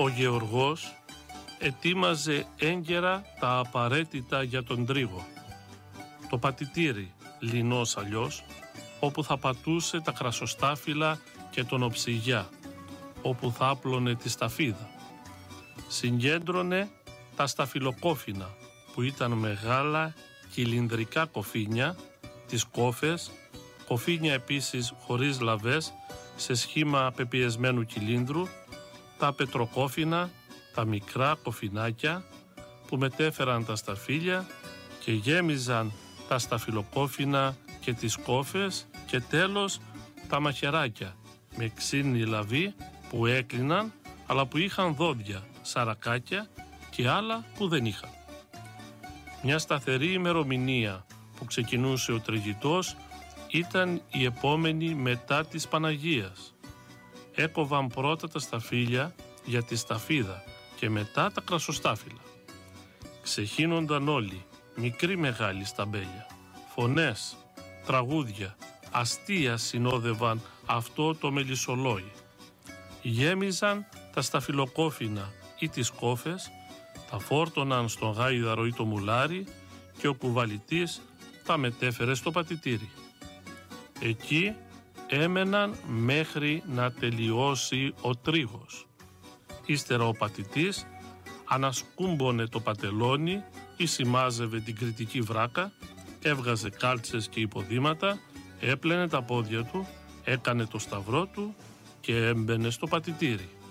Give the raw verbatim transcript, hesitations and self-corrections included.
Ο Γεωργός ετοίμαζε έγκαιρα τα απαραίτητα για τον τρίγο. Το πατητήρι, λινός αλλιώς, όπου θα πατούσε τα κρασοστάφυλλα και τον οψυγιά, όπου θα άπλωνε τη σταφίδα. Συγκέντρωνε τα σταφυλοκόφινα, που ήταν μεγάλα κυλινδρικά κοφίνια, τις κόφες, κοφίνια επίσης χωρίς λαβές, σε σχήμα πεπιεσμένου κυλίνδρου, τα πετροκόφινα, τα μικρά κοφινάκια που μετέφεραν τα σταφύλια και γέμιζαν τα σταφυλοκόφινα και τις κόφες, και τέλος τα μαχαιράκια με ξύνη λαβή που έκλειναν αλλά που είχαν δόντια, σαρακάκια και άλλα που δεν είχαν. Μια σταθερή ημερομηνία που ξεκινούσε ο τριγητός ήταν η επόμενη μετά της Παναγίας. Έκοβαν πρώτα τα σταφύλια για τη σταφίδα και μετά τα κρασοστάφυλλα. Ξεχύνονταν όλοι, μικροί μεγάλοι σταμπέλια. Φωνές, τραγούδια, αστεία συνόδευαν αυτό το μελισσολόι. Γέμιζαν τα σταφυλοκόφινα ή τις κόφες, τα φόρτωναν στον γάιδαρο ή το μουλάρι και ο κουβαλητής τα μετέφερε στο πατητήρι. Εκεί έμεναν μέχρι να τελειώσει ο τρίγος. Ύστερα ο πατητής ανασκούμπονε το πατελόνι ή σημάζευε την κριτική βράκα, έβγαζε κάλτσες και υποδήματα, έπλαινε τα πόδια του, έκανε το σταυρό του και έμπαινε στο πατητήρι.